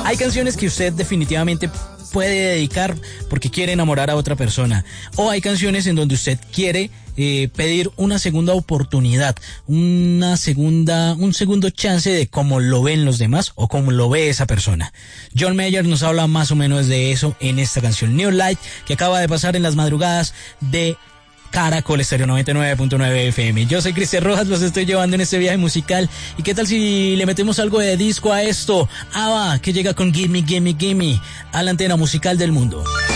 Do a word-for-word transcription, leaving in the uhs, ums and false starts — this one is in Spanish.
Hay canciones que usted definitivamente puede dedicar porque quiere enamorar a otra persona, o hay canciones en donde usted quiere eh, pedir una segunda oportunidad, una segunda, un segundo chance de cómo lo ven los demás o cómo lo ve esa persona. John Mayer nos habla más o menos de eso en esta canción New Light, que acaba de pasar en las madrugadas de Caracol Estéreo noventa y nueve punto nueve F M. Yo soy Cristian Rojas, los estoy llevando en este viaje musical. ¿Y qué tal si le metemos algo de disco a esto? ABBA, que llega con Gimme, Gimme, Gimme a la antena musical del mundo.